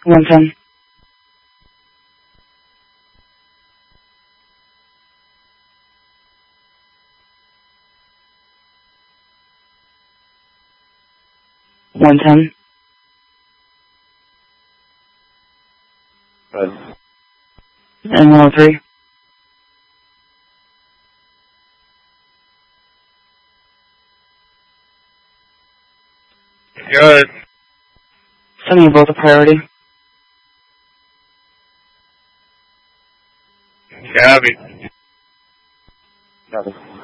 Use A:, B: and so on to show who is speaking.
A: 110.
B: Good.
A: And 103.
B: Good.
A: Sending you both a priority.
B: Copy.
C: Copy.